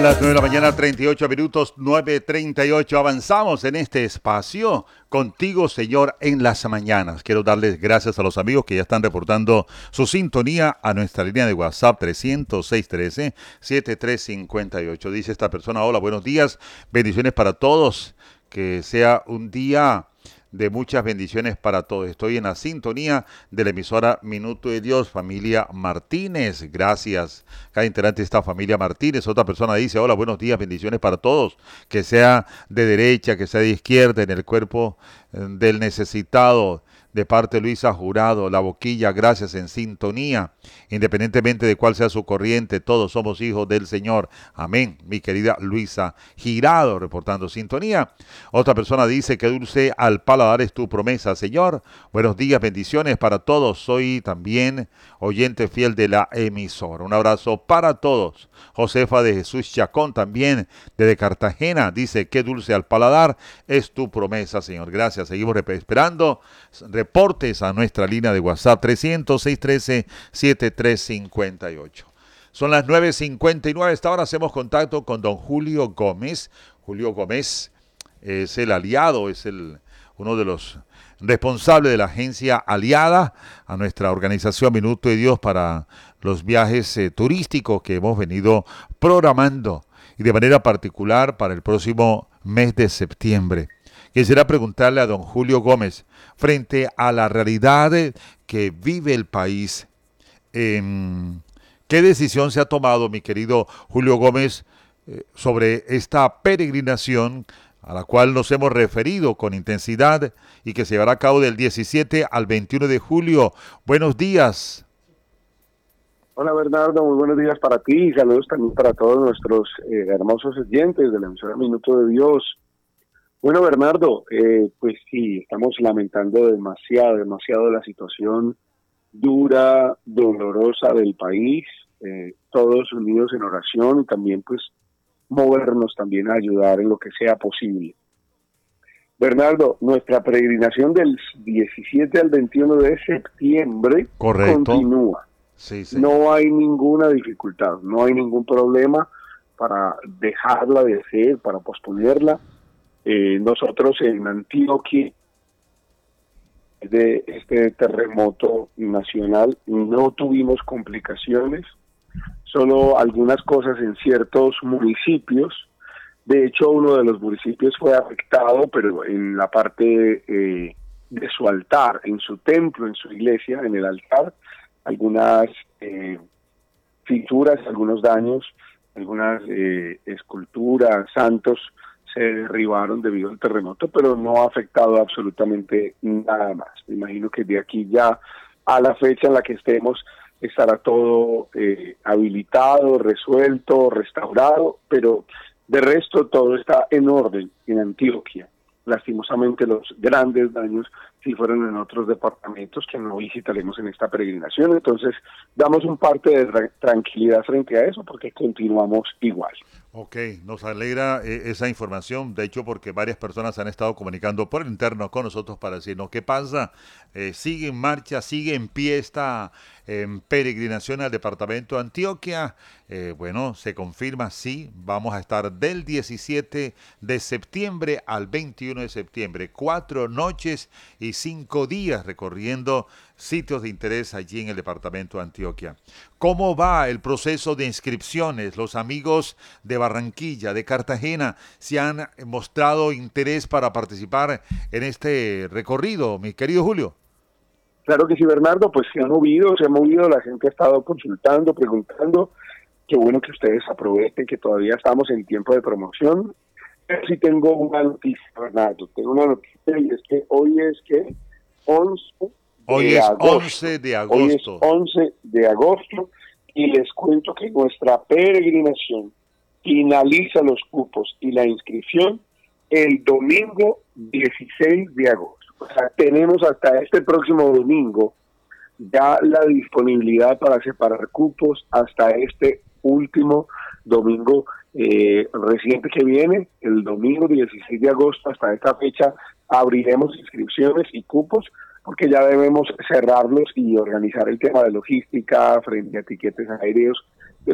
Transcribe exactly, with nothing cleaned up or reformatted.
las nueve de la mañana, treinta y ocho minutos, nueve treinta y ocho. Avanzamos en este espacio contigo, Señor, en las mañanas. Quiero darles gracias a los amigos que ya están reportando su sintonía a nuestra línea de WhatsApp trescientos seis trece, setenta y tres cincuenta y ocho. Dice esta persona: hola, buenos días, bendiciones para todos. Que sea un día de muchas bendiciones para todos. Estoy en la sintonía de la emisora Minuto de Dios, familia Martínez. Gracias. Cada integrante de esta familia Martínez. Otra persona dice: hola, buenos días, bendiciones para todos. Que sea de derecha, que sea de izquierda, en el cuerpo eh, del necesitado. De parte de Luisa Jurado, La Boquilla, gracias, en sintonía. Independientemente de cuál sea su corriente, todos somos hijos del Señor. Amén. Mi querida Luisa Girado, reportando sintonía. Otra persona dice: que dulce al paladar es tu promesa, Señor. Buenos días, bendiciones para todos. Soy también oyente fiel de la emisora. Un abrazo para todos. Josefa de Jesús Chacón, también desde Cartagena, dice: qué dulce al paladar es tu promesa, Señor. Gracias. Seguimos esperando reportes a nuestra línea de WhatsApp trescientos seis trece, setenta y tres cincuenta y ocho. Son las nueve cincuenta y nueve. Esta hora hacemos contacto con don Julio Gómez. Julio Gómez es el aliado, es el uno de los responsables de la agencia aliada a nuestra organización Minuto de Dios para los viajes eh, turísticos que hemos venido programando, y de manera particular para el próximo mes de septiembre. Quisiera preguntarle a don Julio Gómez, frente a la realidad que vive el país, eh, ¿qué decisión se ha tomado, mi querido Julio Gómez, eh, sobre esta peregrinación a la cual nos hemos referido con intensidad y que se llevará a cabo del diecisiete al veintiuno de julio? Buenos días. Hola Bernardo, muy buenos días para ti y saludos también para todos nuestros eh, hermosos oyentes de la emisora Minuto de Dios. Bueno Bernardo, eh, pues sí, estamos lamentando demasiado, demasiado la situación dura, dolorosa del país, eh, todos unidos en oración y también pues movernos también a ayudar en lo que sea posible. Bernardo, nuestra peregrinación del diecisiete al veintiuno de septiembre Correcto. Continúa. Sí, sí. No hay ninguna dificultad, no hay ningún problema para dejarla de hacer, para posponerla. Eh, nosotros en Antioquia, de este terremoto nacional, no tuvimos complicaciones, solo algunas cosas en ciertos municipios. De hecho, uno de los municipios fue afectado, pero en la parte eh, de su altar, en su templo, en su iglesia, en el altar, algunas eh, fisuras, algunos daños, algunas eh, esculturas, santos se derribaron debido al terremoto, pero no ha afectado absolutamente nada más. Me imagino que de aquí ya a la fecha en la que estemos estará todo eh, habilitado, resuelto, restaurado, pero de resto todo está en orden en Antioquia. Lastimosamente los grandes daños sí fueron en otros departamentos que no visitaremos en esta peregrinación, entonces damos un parte de tra- tranquilidad frente a eso porque continuamos igual. Ok, nos alegra eh, esa información, de hecho porque varias personas han estado comunicando por el interno con nosotros para decirnos qué pasa, eh, sigue en marcha, sigue en pie esta eh, peregrinación al departamento de Antioquia. Eh, bueno, se confirma, sí, vamos a estar del diecisiete de septiembre al veintiuno de septiembre, cuatro noches y cinco días recorriendo sitios de interés allí en el departamento de Antioquia. ¿Cómo va el proceso de inscripciones? Los amigos de Barranquilla, de Cartagena, se han mostrado interés para participar en este recorrido, mi querido Julio. Claro que sí, Bernardo, pues se ha movido, se ha movido, la gente ha estado consultando, preguntando. Qué bueno que ustedes aprovechen que todavía estamos en tiempo de promoción. Pero sí tengo una noticia, Bernardo, tengo una noticia y es que hoy es que once Hoy de es agosto. once de Hoy es agosto. once de agosto y les cuento que nuestra peregrinación finaliza los cupos y la inscripción el domingo dieciséis de agosto. O sea, tenemos hasta este próximo domingo ya la disponibilidad para separar cupos hasta este último domingo eh, reciente que viene, el domingo dieciséis de agosto. Hasta esta fecha abriremos inscripciones y cupos porque ya debemos cerrarlos y organizar el tema de logística frente a tiquetes aéreos